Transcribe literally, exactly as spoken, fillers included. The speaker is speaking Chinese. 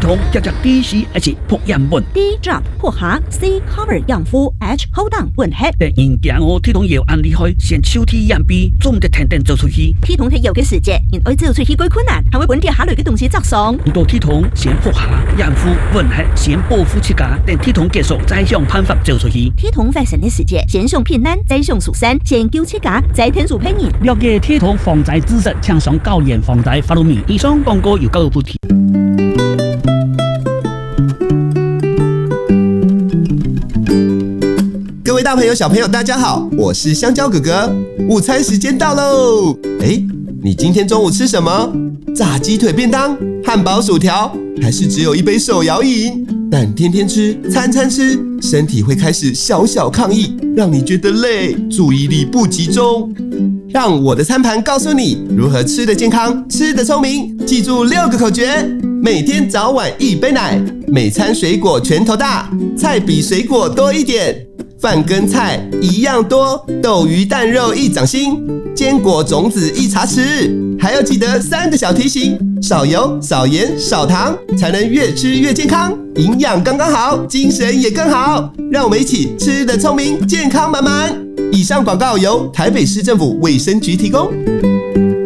酮加只 D C H 破氧苯 D drop 破下 C cover 养肤 H hold on 混合。 但因惊我体酮药安利开，先手体养鼻，总得天天做出去。 体酮係有嘅時節，因愛做出去幾困難，係會本地下類嘅東西作爽。 遇到體酮先破下養膚混合，先保護自家，等體酮結束再想辦法做出去。 體酮發生嘅時節，先上平安，再上蜀山，先救自家，再天助平人。 了解體酮防災知識，請上高研防災法律面。以上廣告由教育部提。 各位大朋友、小朋友，大家好，我是香蕉哥哥。午餐时间到喽！哎，你今天中午吃什么？炸鸡腿便当、汉堡、薯条，还是只有一杯手摇饮？但天天吃，餐餐吃，身体会开始小小抗议，让你觉得累，注意力不集中。让我的餐盘告诉你如何吃得健康，吃得聪明。记住六个口诀：每天早晚一杯奶，每餐水果拳头大，菜比水果多一点。饭跟菜一样多，豆鱼蛋肉一掌心，坚果种子一茶匙。还要记得三个小提醒：少油、少盐、少糖，才能越吃越健康，营养刚刚好，精神也更好。让我们一起吃得聪明，健康满满。以上广告由台北市政府卫生局提供。